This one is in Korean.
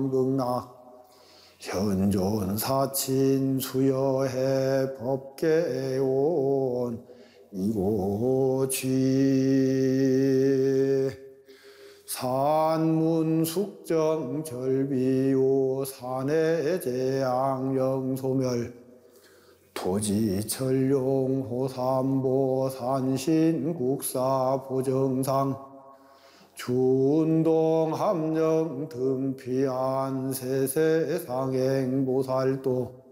극락 현존 사친 수여해 법계온 이고취 산문 숙정 절비요 산해재앙 영소멸 토지철용 호삼보 산신국사 보정상 준동 함령 등피안 세세상행 보살도